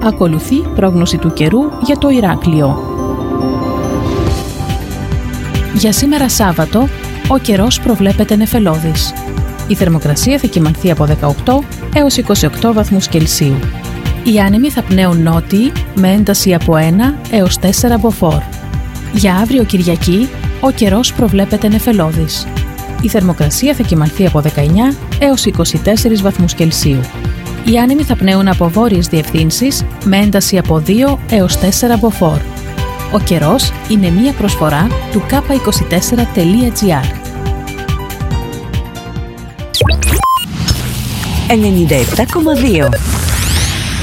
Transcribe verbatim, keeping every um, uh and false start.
Ακολουθεί πρόγνωση του καιρού για το Ηράκλειο. Για σήμερα Σάββατο, ο καιρός προβλέπεται νεφελώδης. Η θερμοκρασία θα κυμανθεί από δεκαοκτώ έως είκοσι οκτώ βαθμούς Κελσίου. Οι άνεμοι θα πνέουν νότιοι με ένταση από ένα έως τέσσερα μποφόρ. Για αύριο Κυριακή, ο καιρός προβλέπεται νεφελώδης. Η θερμοκρασία θα κυμανθεί από δεκαεννιά έως είκοσι τέσσερα βαθμούς Κελσίου. Οι άνεμοι θα πνέουν από βόρειες διευθύνσεις με ένταση από δύο έως τέσσερα μποφόρ. Ο καιρός είναι μία προσφορά του κάπα είκοσι τέσσερα τελεία τζι άρ. ενενήντα επτά κόμμα δύο